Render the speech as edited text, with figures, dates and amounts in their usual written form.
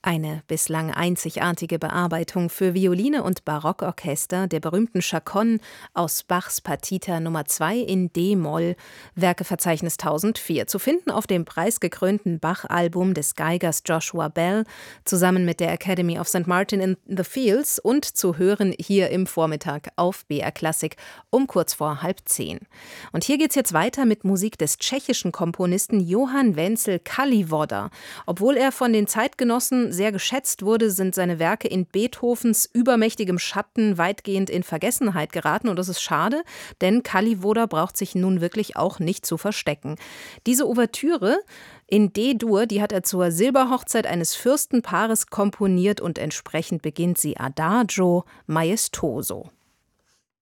Eine bislang einzigartige Bearbeitung für Violine und Barockorchester der berühmten Chaconne aus Bachs Partita Nummer 2 in D-Moll, Werkeverzeichnis 1004, zu finden auf dem preisgekrönten Bach-Album des Geigers Joshua Bell, zusammen mit der Academy of St. Martin in the Fields und zu hören hier im Vormittag auf BR Klassik um kurz vor 9:30. Und hier geht's jetzt weiter mit Musik des tschechischen Komponisten Johann Wenzel Kallivoda. Obwohl er von den Zeitgenossen sehr geschätzt wurde, sind seine Werke in Beethovens übermächtigem Schatten weitgehend in Vergessenheit geraten. Und das ist schade, denn Kallivoda braucht sich nun wirklich auch nicht zu verstecken. Diese Ouvertüre in D-Dur, die hat er zur Silberhochzeit eines Fürstenpaares komponiert und entsprechend beginnt sie Adagio Maestoso.